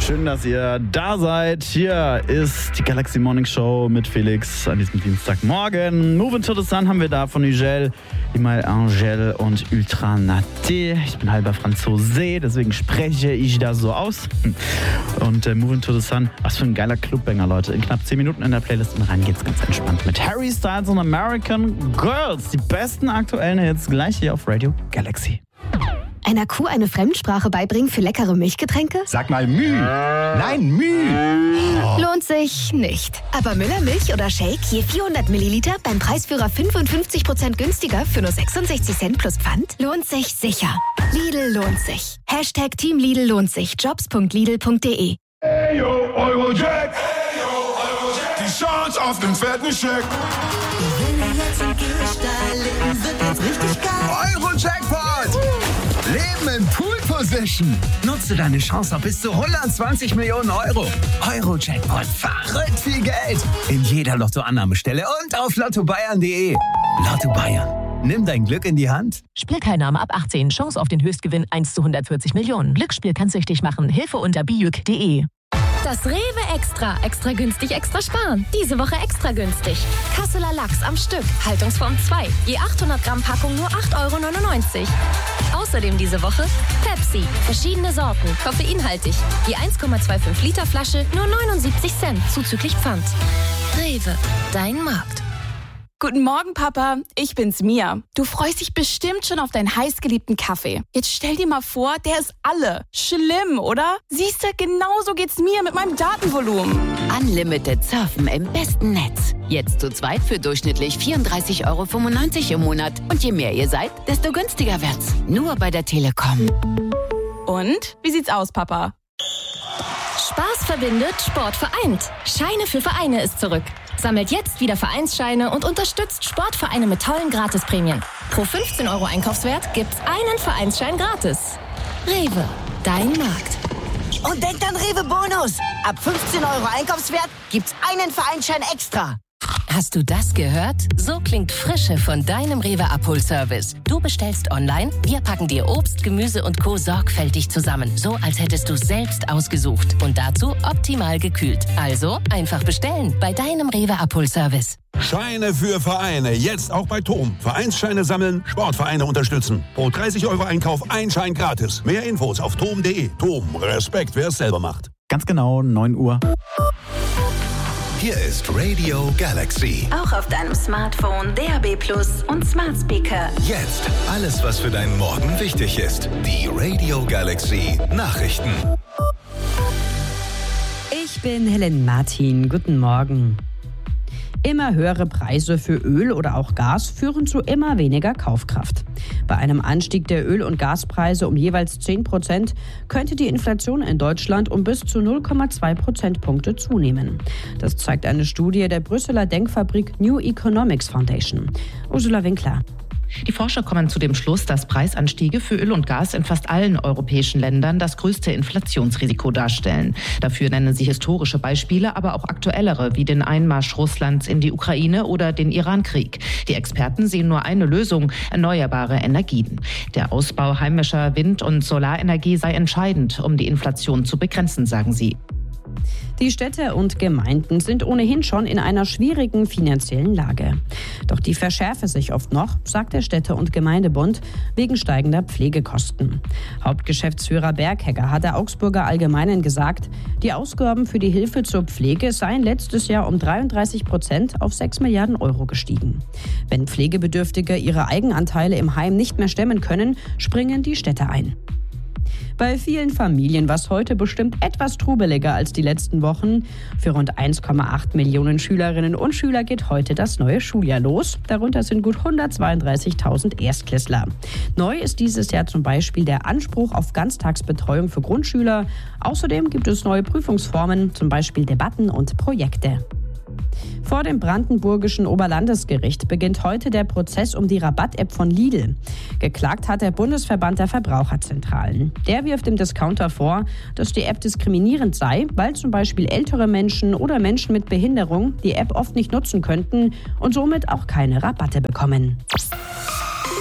Schön, dass ihr da seid. Hier ist die Galaxy Morning Show mit Felix an diesem Dienstagmorgen. Moving to the Sun haben wir da von Nigel, Imal Angel und Ultra Naté. Ich bin halber Franzose, deswegen spreche ich da so aus. Und Moving to the Sun, was für ein geiler Clubbanger, Leute. In knapp 10 Minuten in der Playlist und rein geht's ganz entspannt mit Harry Styles und American Girls. Die besten aktuellen Hits gleich hier auf Radio Galaxy. Einer Kuh eine Fremdsprache beibringen für leckere Milchgetränke? Sag mal Müh. Nein, Müh. Lohnt sich nicht. Aber Müller Milch oder Shake je 400 Milliliter beim Preisführer 55% günstiger für nur 66 Cent plus Pfand? Lohnt sich sicher. Lidl lohnt sich. Hashtag Team Lidl lohnt sich. Jobs.lidl.de. Hey yo, Eurojack. Hey yo, Eurojack. Die Chance auf den fetten Scheck. Gewinne jetzt und Gehstein, Leben wird jetzt richtig geil. Eurojackpot. Leben in Pool Position. Nutze deine Chance auf bis zu 120 Millionen Euro. Eurojackpot. Verrückt viel Geld. In jeder Lottoannahmestelle und auf lottobayern.de. Lotto Bayern. Nimm dein Glück in die Hand. Spielteilnahme ab 18. Chance auf den Höchstgewinn 1 zu 140 Millionen. Glücksspiel kann süchtig machen. Hilfe unter biuk.de. Das Rewe Extra. Extra günstig, extra sparen. Diese Woche extra günstig. Kasseler Lachs am Stück. Haltungsform 2. Je 800 Gramm Packung nur 8,99 €. Außerdem diese Woche Pepsi. Verschiedene Sorten. Koffeinhaltig. Je 1,25 Liter Flasche nur 79 Cent. Zuzüglich Pfand. Rewe. Dein Markt. Guten Morgen, Papa. Ich bin's, Mia. Du freust dich bestimmt schon auf deinen heißgeliebten Kaffee. Jetzt stell dir mal vor, der ist alle. Schlimm, oder? Siehste, genauso geht's mir mit meinem Datenvolumen. Unlimited Surfen im besten Netz. Jetzt zu zweit für durchschnittlich 34,95 € im Monat. Und je mehr ihr seid, desto günstiger wird's. Nur bei der Telekom. Und? Wie sieht's aus, Papa? Spaß verbindet, Sport vereint. Scheine für Vereine ist zurück. Sammelt jetzt wieder Vereinsscheine und unterstützt Sportvereine mit tollen Gratisprämien. Pro 15 € Einkaufswert gibt's einen Vereinsschein gratis. Rewe, dein Markt. Und denkt an Rewe Bonus. Ab 15 € Einkaufswert gibt's einen Vereinsschein extra. Hast du das gehört? So klingt Frische von deinem Rewe-Abholservice. Du bestellst online, wir packen dir Obst, Gemüse und Co. sorgfältig zusammen. So, als hättest du selbst ausgesucht. Und dazu optimal gekühlt. Also einfach bestellen bei deinem Rewe-Abholservice. Scheine für Vereine. Jetzt auch bei TOM. Vereinsscheine sammeln, Sportvereine unterstützen. Pro 30 € Einkauf ein Schein gratis. Mehr Infos auf tom.de. TOM. Respekt, wer es selber macht. Ganz genau, 9 Uhr. Hier ist Radio Galaxy. Auch auf deinem Smartphone, DAB+ und Smart Speaker. Jetzt alles, was für deinen Morgen wichtig ist. Die Radio Galaxy Nachrichten. Ich bin Helen Martin. Guten Morgen. Immer höhere Preise für Öl oder auch Gas führen zu immer weniger Kaufkraft. Bei einem Anstieg der Öl- und Gaspreise um jeweils 10% könnte die Inflation in Deutschland um bis zu 0,2 Prozentpunkte zunehmen. Das zeigt eine Studie der Brüsseler Denkfabrik New Economics Foundation. Ursula Winkler. Die Forscher kommen zu dem Schluss, dass Preisanstiege für Öl und Gas in fast allen europäischen Ländern das größte Inflationsrisiko darstellen. Dafür nennen sie historische Beispiele, aber auch aktuellere, wie den Einmarsch Russlands in die Ukraine oder den Irankrieg. Die Experten sehen nur eine Lösung: erneuerbare Energien. Der Ausbau heimischer Wind- und Solarenergie sei entscheidend, um die Inflation zu begrenzen, sagen sie. Die Städte und Gemeinden sind ohnehin schon in einer schwierigen finanziellen Lage. Doch die verschärfe sich oft noch, sagt der Städte- und Gemeindebund, wegen steigender Pflegekosten. Hauptgeschäftsführer Berghegger hat der Augsburger Allgemeinen gesagt, die Ausgaben für die Hilfe zur Pflege seien letztes Jahr um 33% auf 6 Milliarden € gestiegen. Wenn Pflegebedürftige ihre Eigenanteile im Heim nicht mehr stemmen können, springen die Städte ein. Bei vielen Familien war es heute bestimmt etwas trubeliger als die letzten Wochen. Für rund 1,8 Millionen Schülerinnen und Schüler geht heute das neue Schuljahr los. Darunter sind gut 132.000 Erstklässler. Neu ist dieses Jahr zum Beispiel der Anspruch auf Ganztagsbetreuung für Grundschüler. Außerdem gibt es neue Prüfungsformen, zum Beispiel Debatten und Projekte. Vor dem brandenburgischen Oberlandesgericht beginnt heute der Prozess um die Rabatt-App von Lidl. Geklagt hat der Bundesverband der Verbraucherzentralen. Der wirft dem Discounter vor, dass die App diskriminierend sei, weil zum Beispiel ältere Menschen oder Menschen mit Behinderung die App oft nicht nutzen könnten und somit auch keine Rabatte bekommen. Galaxy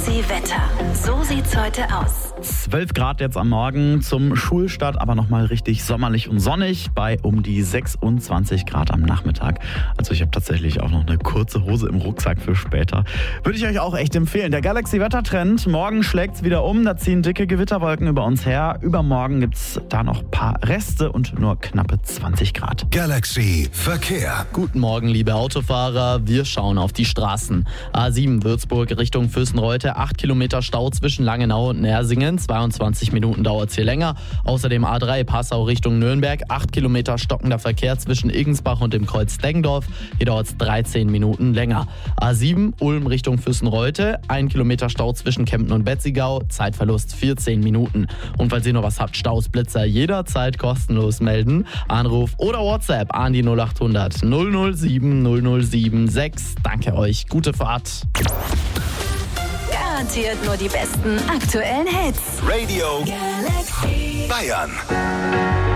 Galaxy Wetter. So sieht's heute aus. 12 Grad jetzt am Morgen zum Schulstart, aber nochmal richtig sommerlich und sonnig bei um die 26 Grad am Nachmittag. Also ich habe tatsächlich auch noch eine kurze Hose im Rucksack für später. Würde ich euch auch echt empfehlen. Der Galaxy-Wettertrend, morgen schlägt's wieder um, da ziehen dicke Gewitterwolken über uns her. Übermorgen gibt's da noch ein paar Reste und nur knappe 20 Grad. Galaxy Verkehr. Guten Morgen, liebe Autofahrer. Wir schauen auf die Straßen. A7 Würzburg Richtung Fürstenreute, 8 Kilometer Stau zwischen Langenau und Nersingen. 22 Minuten dauert es hier länger. Außerdem A3 Passau Richtung Nürnberg, 8 Kilometer stockender Verkehr zwischen Igensbach und dem Kreuz Deggendorf. Hier dauert es 13 Minuten länger. A7 Ulm Richtung Fürstenreute, 1 Kilometer Stau zwischen Kempten und Betzigau, Zeitverlust 14 Minuten. Und falls ihr noch was habt, Staus, Blitzer jederzeit kostenlos melden. Anruf oder WhatsApp an die 0800 007 007 Danke euch, gute Fahrt. Garantiert nur die besten aktuellen Hits. Radio Galaxy Bayern.